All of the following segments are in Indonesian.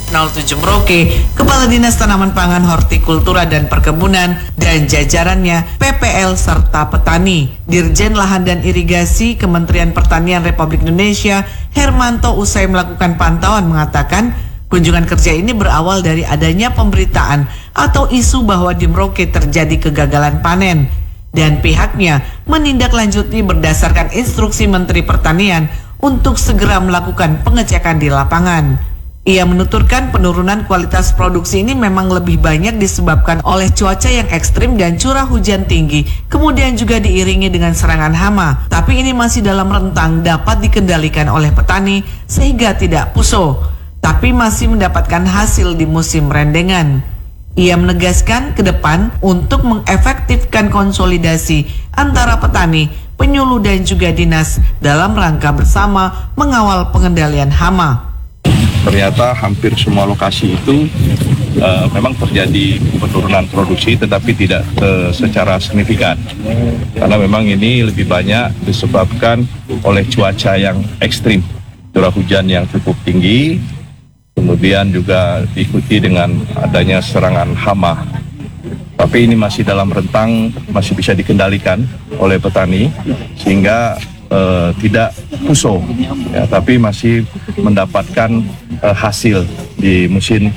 07 Merauke, Kepala Dinas Tanaman Pangan, Hortikultura dan Perkebunan, dan jajarannya, PPL serta petani. Dirjen Lahan dan Irigasi Kementerian Pertanian Republik Indonesia, Hermanto, usai melakukan pantauan mengatakan, kunjungan kerja ini berawal dari adanya pemberitaan atau isu bahwa di Merauke terjadi kegagalan panen. Dan pihaknya menindaklanjuti berdasarkan instruksi Menteri Pertanian untuk segera melakukan pengecekan di lapangan. Ia menuturkan penurunan kualitas produksi ini memang lebih banyak disebabkan oleh cuaca yang ekstrim dan curah hujan tinggi, kemudian juga diiringi dengan serangan hama. Tapi ini masih dalam rentang dapat dikendalikan oleh petani sehingga tidak puso, tapi masih mendapatkan hasil di musim rendengan. Ia menegaskan ke depan untuk mengefektifkan konsolidasi antara petani, penyuluh dan juga dinas dalam rangka bersama mengawal pengendalian hama. Ternyata hampir semua lokasi itu memang terjadi penurunan produksi, tetapi tidak secara signifikan. Karena memang ini lebih banyak disebabkan oleh cuaca yang ekstrim, curah hujan yang cukup tinggi, kemudian juga diikuti dengan adanya serangan hama. Tapi ini masih dalam rentang, masih bisa dikendalikan oleh petani, sehingga tidak puso, ya, tapi masih mendapatkan hasil di musim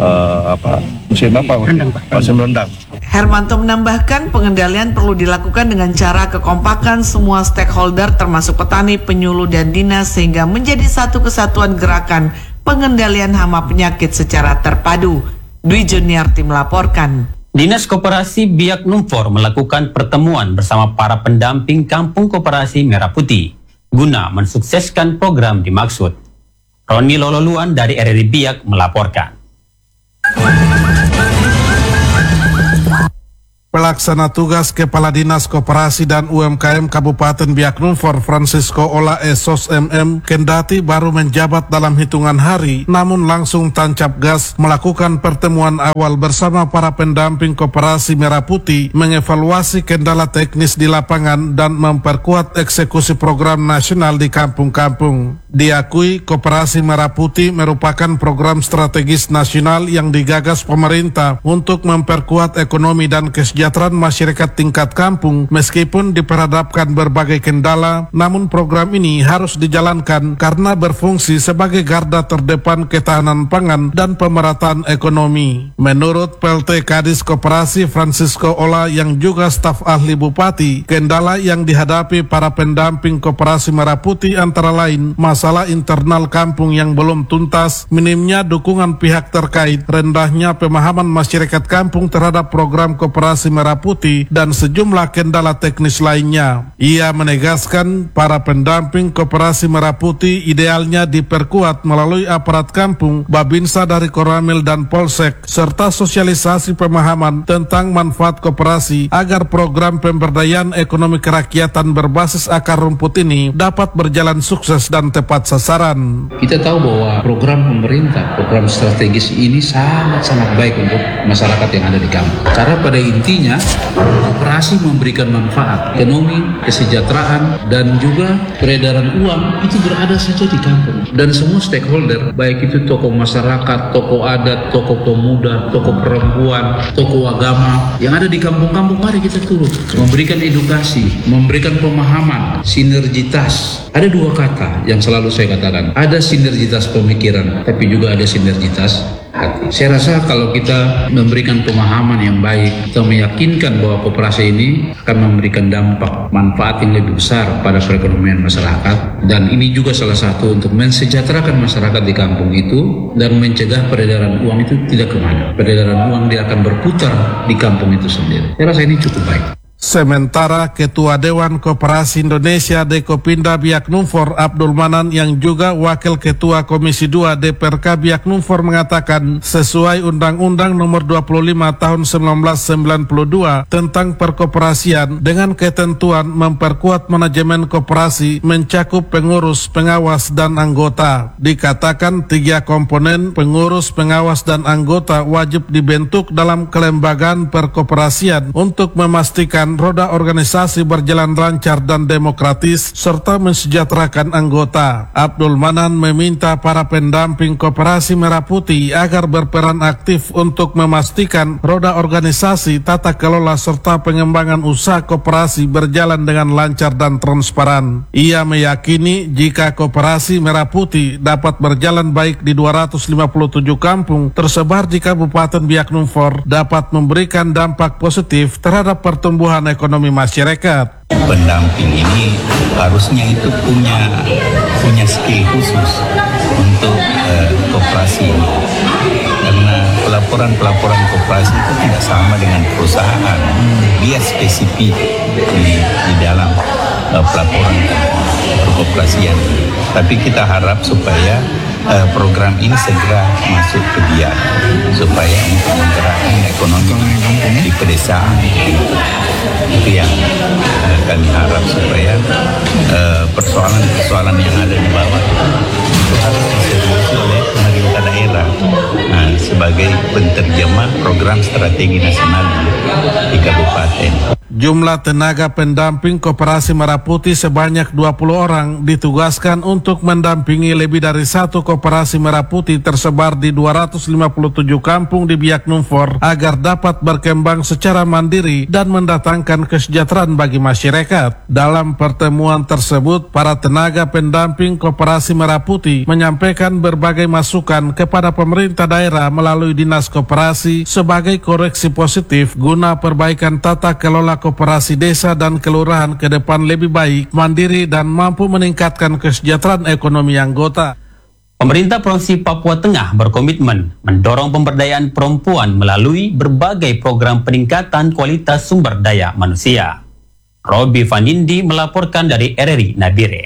rendang. Hermanto menambahkan pengendalian perlu dilakukan dengan cara kekompakan semua stakeholder termasuk petani, penyuluh dan dinas sehingga menjadi satu kesatuan gerakan pengendalian hama penyakit secara terpadu. Dwi Juniarti melaporkan. Dinas Koperasi Biak Numfor melakukan pertemuan bersama para pendamping Kampung Koperasi Merah Putih guna mensukseskan program dimaksud. Roni Lololuan dari RRI Biak melaporkan. Pelaksana tugas Kepala Dinas Koperasi dan UMKM Kabupaten Biak Numfor Francisco Ola Esos MM kendati baru menjabat dalam hitungan hari, namun langsung tancap gas melakukan pertemuan awal bersama para pendamping Koperasi Merah Putih mengevaluasi kendala teknis di lapangan dan memperkuat eksekusi program nasional di kampung-kampung. Diakui Koperasi Merah Putih merupakan program strategis nasional yang digagas pemerintah untuk memperkuat ekonomi dan kesejahteraan masyarakat tingkat kampung. Meskipun diperhadapkan berbagai kendala, namun program ini harus dijalankan karena berfungsi sebagai garda terdepan ketahanan pangan dan pemerataan ekonomi. Menurut PLT Kadis Koperasi Francisco Ola yang juga staf ahli Bupati, kendala yang dihadapi para pendamping Koperasi Merah Putih antara lain masalah internal kampung yang belum tuntas, minimnya dukungan pihak terkait, rendahnya pemahaman masyarakat kampung terhadap program Koperasi Merah Putih, dan sejumlah kendala teknis lainnya. Ia menegaskan para pendamping Koperasi Merah Putih idealnya diperkuat melalui aparat kampung, Babinsa dari Koramil dan Polsek, serta sosialisasi pemahaman tentang manfaat koperasi agar program pemberdayaan ekonomi kerakyatan berbasis akar rumput ini dapat berjalan sukses dan tepat sasaran. Kita tahu bahwa program pemerintah, program strategis ini sangat-sangat baik untuk masyarakat yang ada di kampung. Karena pada intinya koperasi memberikan manfaat ekonomi, kesejahteraan, dan juga peredaran uang itu berada saja di kampung. Dan semua stakeholder, baik itu tokoh masyarakat, tokoh adat, tokoh pemuda, tokoh perempuan, tokoh agama yang ada di kampung-kampung, mari kita turut memberikan edukasi, memberikan pemahaman, sinergitas. Ada dua kata yang selalu saya katakan, ada sinergitas pemikiran, tapi juga ada sinergitas hati. Saya rasa kalau kita memberikan pemahaman yang baik, kita meyakinkan bahwa koperasi ini akan memberikan dampak manfaat yang lebih besar pada perekonomian masyarakat, dan ini juga salah satu untuk mensejahterakan masyarakat di kampung itu dan mencegah peredaran uang itu tidak kemana. Peredaran uang dia akan berputar di kampung itu sendiri. Saya rasa ini cukup baik. Sementara Ketua Dewan Koperasi Indonesia Dekopinda Biak Numfor Abdul Manan yang juga Wakil Ketua Komisi 2 DPRK Biak Numfor mengatakan sesuai Undang-Undang Nomor 25 Tahun 1992 tentang perkoperasian dengan ketentuan memperkuat manajemen koperasi mencakup pengurus, pengawas, dan anggota. Dikatakan 3 komponen pengurus, pengawas, dan anggota wajib dibentuk dalam kelembagaan perkoperasian untuk memastikan memastikan roda organisasi berjalan lancar dan demokratis serta mensejahterakan anggota. Abdul Manan meminta para pendamping Koperasi Merah Putih agar berperan aktif untuk memastikan roda organisasi, tata kelola serta pengembangan usaha koperasi berjalan dengan lancar dan transparan. Ia meyakini jika Koperasi Merah Putih dapat berjalan baik di 257 kampung tersebar di Kabupaten Biak Numfor, dapat memberikan dampak positif terhadap pertumbuhan ekonomi masyarakat. Pendamping ini harusnya itu punya skill khusus untuk koperasi ini, karena pelaporan koperasi itu tidak sama dengan perusahaan. Dia spesifik di dalam pelaporan koperasian. Tapi kita harap supaya program ini segera masuk ke Biak supaya untuk menggerakkan ekonomi di pedesaan. Itu yang kami harap supaya persoalan-persoalan yang ada di bawah itu harus diseriusi oleh pemerintah daerah sebagai penterjemah program strategi nasional di kabupaten. Jumlah tenaga pendamping Koperasi Merah Putih sebanyak 20 orang ditugaskan untuk mendampingi lebih dari satu Koperasi Merah Putih tersebar di 257 kampung di Biak Numfor agar dapat berkembang secara mandiri dan mendatangkan kesejahteraan bagi masyarakat. Dalam pertemuan tersebut, para tenaga pendamping Koperasi Merah Putih menyampaikan berbagai masukan kepada pemerintah daerah melalui Dinas Koperasi sebagai koreksi positif guna perbaikan tata kelola koperasi desa dan kelurahan ke depan lebih baik, mandiri, dan mampu meningkatkan kesejahteraan ekonomi anggota. Pemerintah Provinsi Papua Tengah berkomitmen mendorong pemberdayaan perempuan melalui berbagai program peningkatan kualitas sumber daya manusia. Robi Vanindi melaporkan dari RRI Nabire.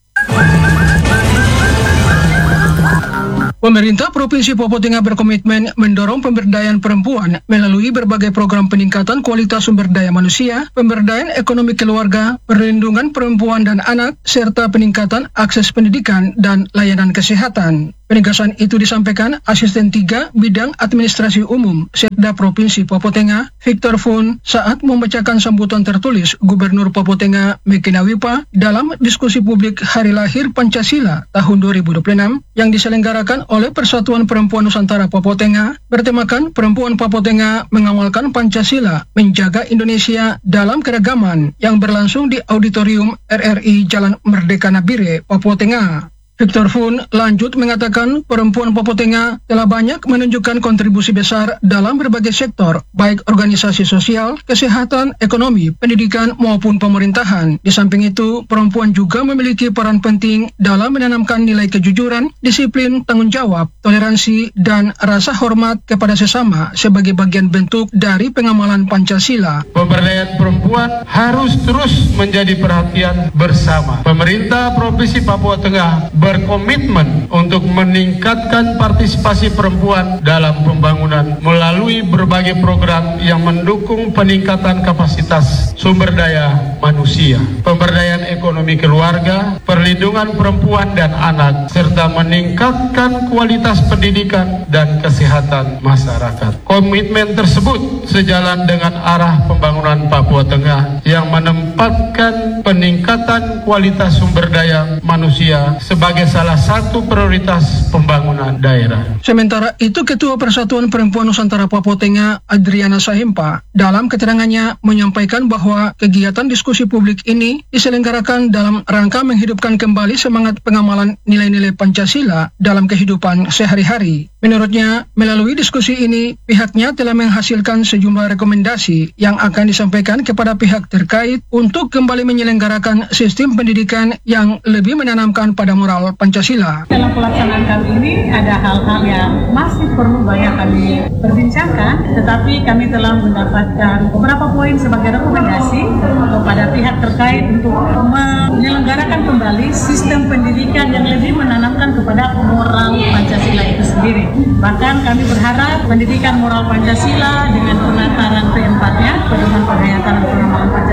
Pemerintah Provinsi Papua Tengah berkomitmen mendorong pemberdayaan perempuan melalui berbagai program peningkatan kualitas sumber daya manusia, pemberdayaan ekonomi keluarga, perlindungan perempuan dan anak, serta peningkatan akses pendidikan dan layanan kesehatan. Penegasan itu disampaikan Asisten 3 Bidang Administrasi Umum Setda Provinsi Papua Tengah, Victor Fun, saat membacakan sambutan tertulis Gubernur Papua Tengah Mekina Wipa dalam diskusi publik Hari Lahir Pancasila tahun 2026 yang diselenggarakan oleh Persatuan Perempuan Nusantara Papua Tengah bertemakan Perempuan Papua Tengah Mengawalkan Pancasila, Menjaga Indonesia dalam Keragaman yang berlangsung di Auditorium RRI Jalan Merdeka Nabire, Papua Tengah. Victor Fun lanjut mengatakan perempuan Papua Tengah telah banyak menunjukkan kontribusi besar dalam berbagai sektor, baik organisasi sosial, kesehatan, ekonomi, pendidikan, maupun pemerintahan. Di samping itu, perempuan juga memiliki peran penting dalam menanamkan nilai kejujuran, disiplin, tanggung jawab, toleransi, dan rasa hormat kepada sesama sebagai bagian bentuk dari pengamalan Pancasila. Pemberdayaan perempuan harus terus menjadi perhatian bersama. Pemerintah Provinsi Papua Tengah berkomitmen untuk meningkatkan partisipasi perempuan dalam pembangunan melalui berbagai program yang mendukung peningkatan kapasitas sumber daya manusia, pemberdayaan ekonomi keluarga, perlindungan perempuan dan anak, serta meningkatkan kualitas pendidikan dan kesehatan masyarakat. Komitmen tersebut sejalan dengan arah pembangunan Papua Tengah yang menempatkan peningkatan kualitas sumber daya manusia sebagai salah satu prioritas pembangunan daerah. Sementara itu, Ketua Persatuan Perempuan Nusantara Papua Tengah, Adriana Sahimpa, dalam keterangannya menyampaikan bahwa kegiatan diskusi publik ini diselenggarakan dalam rangka menghidupkan kembali semangat pengamalan nilai-nilai Pancasila dalam kehidupan sehari-hari. Menurutnya, melalui diskusi ini, pihaknya telah menghasilkan sejumlah rekomendasi yang akan disampaikan kepada pihak terkait untuk kembali menyelenggarakan sistem pendidikan yang lebih menanamkan pada moral Pancasila. Dalam pelaksanaan kali ini ada hal-hal yang masih perlu banyak kami perbincangkan, tetapi kami telah mendapatkan beberapa poin sebagai rekomendasi kepada pihak terkait untuk menyelenggarakan kembali sistem pendidikan yang lebih menanamkan kepada moral Pancasila itu sendiri. Bahkan kami berharap pendidikan moral Pancasila dengan penataran P4-nya, pedoman penghayatan dan pengamalan Pancasila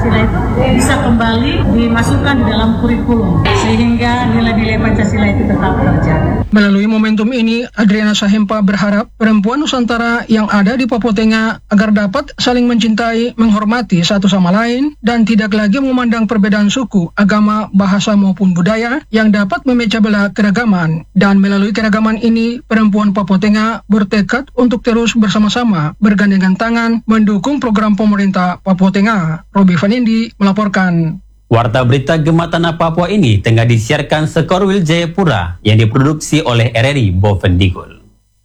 Pancasila itu bisa kembali dimasukkan di dalam kurikulum sehingga nilai-nilai Pancasila itu tetap terjaga. Melalui momentum ini, Adriana Sahempa berharap perempuan Nusantara yang ada di Papua Tengah agar dapat saling mencintai, menghormati satu sama lain, dan tidak lagi memandang perbedaan suku, agama, bahasa maupun budaya yang dapat memecah belah keragaman. Dan melalui keragaman ini, perempuan Papua Tengah bertekad untuk terus bersama-sama bergandengan tangan mendukung program pemerintah Papua Tengah. Robi Vanindi melaporkan. Warta berita Gema Tanah Papua ini tengah disiarkan Sekorwil Jayapura yang diproduksi oleh RRI Bovendigul.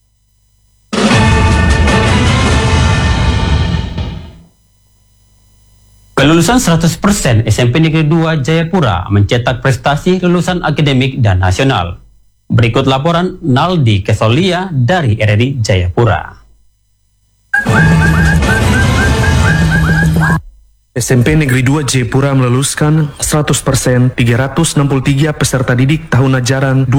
Kelulusan 100% SMP Negeri 2 Jayapura mencetak prestasi lulusan akademik dan nasional. Berikut laporan Naldi Kesolia dari RRI Jayapura. SMP Negeri 2 Jayapura meluluskan 100% 363 peserta didik tahun ajaran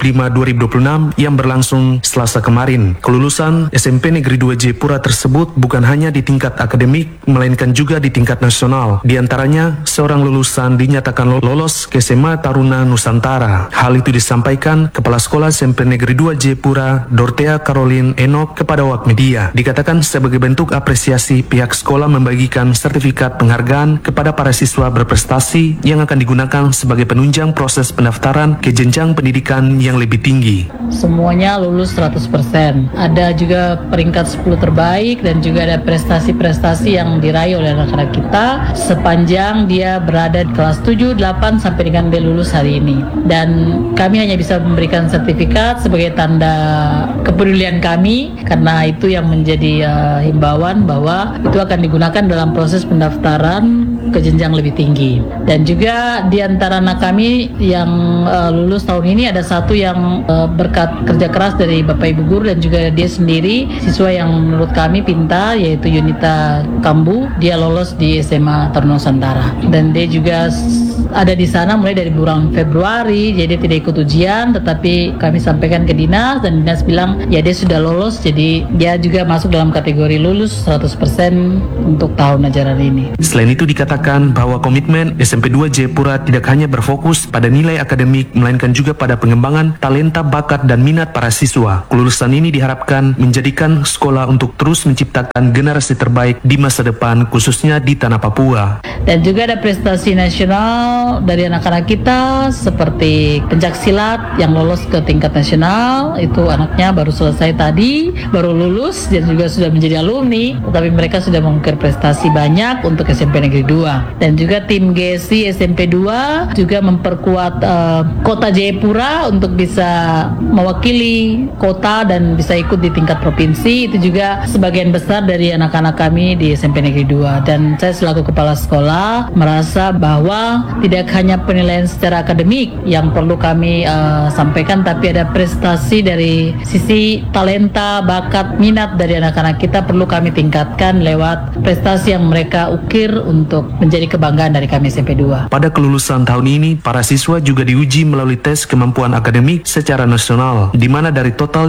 2025-2026 yang berlangsung Selasa kemarin. Kelulusan SMP Negeri 2 Jayapura tersebut bukan hanya di tingkat akademik, melainkan juga di tingkat nasional. Di antaranya, seorang lulusan dinyatakan lolos ke SMA Taruna Nusantara. Hal itu disampaikan Kepala Sekolah SMP Negeri 2 Jayapura, Dortea Caroline Enoch, kepada awak media. Dikatakan sebagai bentuk apresiasi, pihak sekolah membagikan sertifikat penghargaan kepada para siswa berprestasi yang akan digunakan sebagai penunjang proses pendaftaran ke jenjang pendidikan yang lebih tinggi. Semuanya lulus 100%. Ada juga peringkat 10 terbaik dan juga ada prestasi-prestasi yang diraih oleh anak-anak kita sepanjang dia berada di kelas 7, 8 sampai dengan dia lulus hari ini. Dan kami hanya bisa memberikan sertifikat sebagai tanda kepedulian kami, karena itu yang menjadi himbauan bahwa itu akan digunakan dalam proses pendaftaran ke jenjang lebih tinggi. Dan juga di antara anak kami yang lulus tahun ini ada satu yang berkat kerja keras dari Bapak Ibu Guru dan juga dia sendiri siswa yang menurut kami pintar, yaitu Yunita Kambu. Dia lolos di SMA Taruna Nusantara dan dia juga ada di sana mulai dari bulan Februari. Jadi dia tidak ikut ujian, tetapi kami sampaikan ke dinas dan dinas bilang ya dia sudah lolos, jadi dia juga masuk dalam kategori lulus 100% untuk tahun ajaran ini. Selain itu dikatakan bahwa komitmen SMP 2 Jayapura tidak hanya berfokus pada nilai akademik, melainkan juga pada pengembangan talenta, bakat, dan minat para siswa. Kelulusan ini diharapkan menjadikan sekolah untuk terus menciptakan generasi terbaik di masa depan, khususnya di tanah Papua. Dan juga ada prestasi nasional dari anak-anak kita seperti pencaksilat yang lolos ke tingkat nasional. Itu anaknya baru selesai tadi, baru lulus dan juga sudah menjadi alumni, tetapi mereka sudah mengukir prestasi banyak untuk SMP Negeri 2. Dan juga tim GSI SMP 2 juga memperkuat kota Jayapura untuk bisa mewakili kota dan bisa ikut di tingkat provinsi. Itu juga sebagian besar dari anak-anak kami di SMP Negeri 2. Dan saya selaku kepala sekolah merasa bahwa tidak hanya penilaian secara akademik yang perlu kami sampaikan, tapi ada prestasi dari sisi talenta, bakat, minat dari anak-anak kita perlu kami tingkatkan lewat prestasi yang mereka ukir untuk menjadi kebanggaan dari kami SMP 2. Pada kelulusan tahun ini, para siswa juga diuji melalui tes kemampuan akademik secara nasional, di mana dari total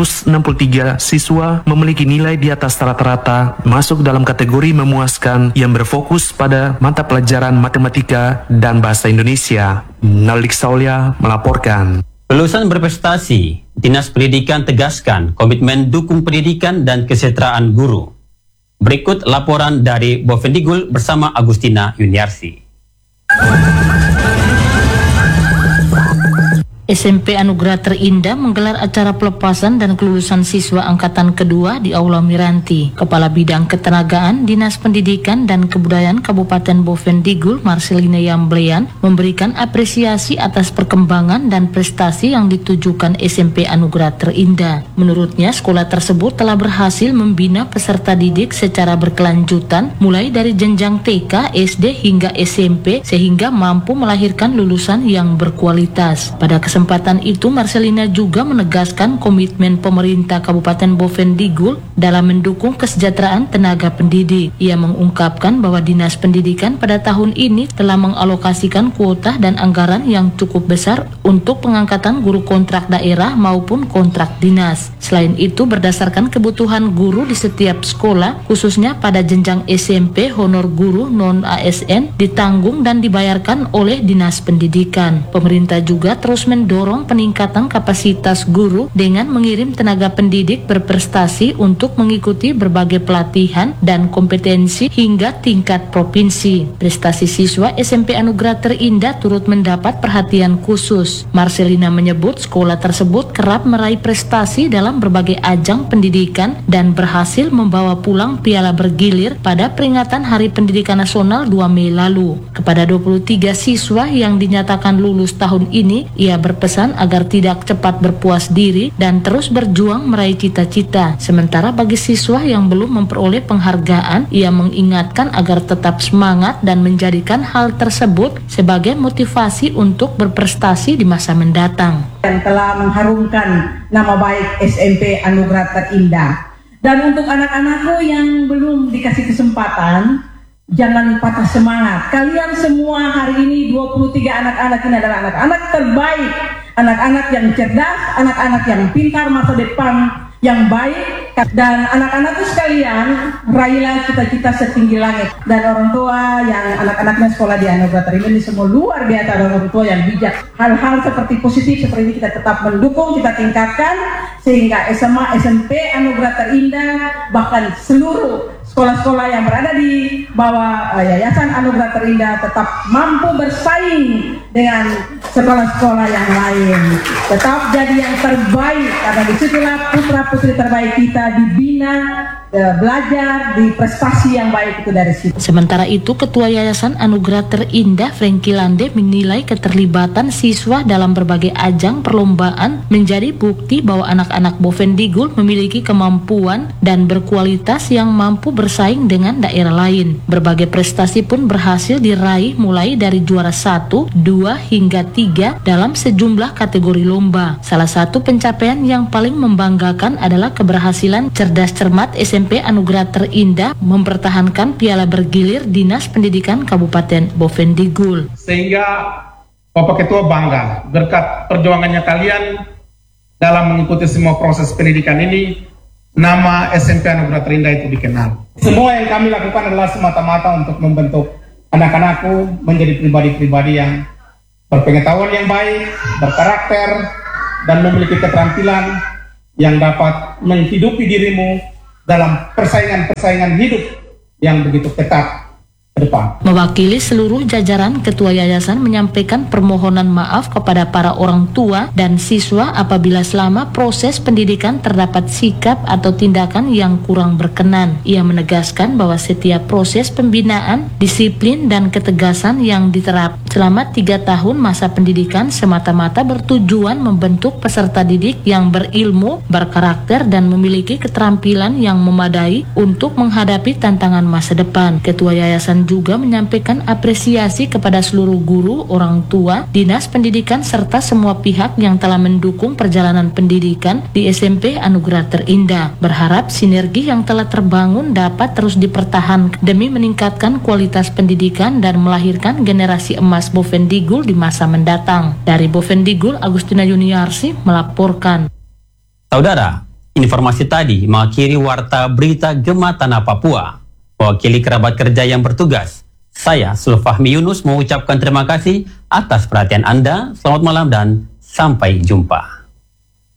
363 siswa memiliki nilai di atas rata-rata, masuk dalam kategori memuaskan yang berfokus pada mata pelajaran matematika dan bahasa Indonesia. Naldik Saulia melaporkan. Lulusan berprestasi, Dinas Pendidikan tegaskan komitmen dukung pendidikan dan kesejahteraan guru. Berikut laporan dari Bovendigul bersama Agustina Yuniarsi. SMP Anugerah Terindah menggelar acara pelepasan dan kelulusan siswa angkatan kedua di Aula Miranti. Kepala Bidang Ketenagaan Dinas Pendidikan dan Kebudayaan Kabupaten Bovendigul, Marcelina Yamblean, memberikan apresiasi atas perkembangan dan prestasi yang ditujukan SMP Anugerah Terindah. Menurutnya, sekolah tersebut telah berhasil membina peserta didik secara berkelanjutan mulai dari jenjang TK, SD hingga SMP sehingga mampu melahirkan lulusan yang berkualitas. Pada kesempatan kesempatan itu, Marcelina juga menegaskan komitmen pemerintah Kabupaten Boven Digul dalam mendukung kesejahteraan tenaga pendidik. Ia mengungkapkan bahwa Dinas Pendidikan pada tahun ini telah mengalokasikan kuota dan anggaran yang cukup besar untuk pengangkatan guru kontrak daerah maupun kontrak dinas. Selain itu, berdasarkan kebutuhan guru di setiap sekolah, khususnya pada jenjang SMP, honor guru non-ASN ditanggung dan dibayarkan oleh Dinas Pendidikan. Pemerintah juga terus mendorong peningkatan kapasitas guru dengan mengirim tenaga pendidik berprestasi untuk mengikuti berbagai pelatihan dan kompetensi hingga tingkat provinsi. Prestasi siswa SMP Anugerah Terindah turut mendapat perhatian khusus. Marcelina menyebut sekolah tersebut kerap meraih prestasi dalam berbagai ajang pendidikan dan berhasil membawa pulang piala bergilir pada peringatan Hari Pendidikan Nasional 2 Mei lalu. Kepada 23 siswa yang dinyatakan lulus tahun ini, ia berpesan agar tidak cepat berpuas diri dan terus berjuang meraih cita-cita. Sementara bagi siswa yang belum memperoleh penghargaan, ia mengingatkan agar tetap semangat dan menjadikan hal tersebut sebagai motivasi untuk berprestasi di masa mendatang. Yang telah mengharumkan nama baik SMP Anugerah Terindah. Dan untuk anak-anakku yang belum dikasih kesempatan, jangan patah semangat. Kalian semua hari ini 23 anak-anak ini adalah anak-anak terbaik, anak-anak yang cerdas, anak-anak yang pintar, masa depan yang baik. Dan anak-anakku sekalian, raihlah cita-cita setinggi langit. Dan orang tua yang anak-anaknya sekolah di Anugerah Terindah ini semua luar biasa, dan orang tua yang bijak. Hal-hal seperti positif seperti ini kita tetap mendukung, kita tingkatkan, sehingga SMA, SMP Anugerah Terindah, bahkan seluruh sekolah-sekolah yang berada di bawah Yayasan Anugerah Terindah tetap mampu bersaing dengan sekolah-sekolah yang lain. Tetap jadi yang terbaik, karena disitulah putra-putri terbaik kita dibina, belajar di prestasi yang baik itu dari situ. Sementara itu, Ketua Yayasan Anugerah Terindah Franky Lande menilai keterlibatan siswa dalam berbagai ajang perlombaan menjadi bukti bahwa anak-anak Boven Digul memiliki kemampuan dan berkualitas yang mampu bersaing dengan daerah lain. Berbagai prestasi pun berhasil diraih mulai dari juara 1, 2 hingga 3 dalam sejumlah kategori lomba. Salah satu pencapaian yang paling membanggakan adalah keberhasilan cerdas cermat SMP Anugerah Terindah mempertahankan piala bergilir Dinas Pendidikan Kabupaten Boven Digul. Sehingga Bapak Ketua bangga berkat perjuangannya kalian dalam mengikuti semua proses pendidikan ini, nama SMP Anugerah Terindah itu dikenal. Semua yang kami lakukan adalah semata-mata untuk membentuk anak-anakku menjadi pribadi-pribadi yang berpengetahuan yang baik, berkarakter, dan memiliki keterampilan yang dapat menghidupi dirimu dalam persaingan-persaingan hidup yang begitu ketat ke depan. Mewakili seluruh jajaran, Ketua Yayasan menyampaikan permohonan maaf kepada para orang tua dan siswa apabila selama proses pendidikan terdapat sikap atau tindakan yang kurang berkenan. Ia menegaskan bahwa setiap proses pembinaan, disiplin, dan ketegasan yang diterapkan selama 3 tahun masa pendidikan semata-mata bertujuan membentuk peserta didik yang berilmu, berkarakter, dan memiliki keterampilan yang memadai untuk menghadapi tantangan masa depan. Ketua Yayasan juga menyampaikan apresiasi kepada seluruh guru, orang tua, dinas pendidikan, serta semua pihak yang telah mendukung perjalanan pendidikan di SMP Anugerah Terindah. Berharap sinergi yang telah terbangun dapat terus dipertahankan demi meningkatkan kualitas pendidikan dan melahirkan generasi emas Boven Digul di masa mendatang. Dari Boven Digul, Agustina Yuniarsi melaporkan. Saudara, informasi tadi mengakhiri Warta Berita Gema Tanah Papua. Mewakili kerabat kerja yang bertugas, saya Sulfahmi Yunus mengucapkan terima kasih atas perhatian Anda. Selamat malam dan sampai jumpa.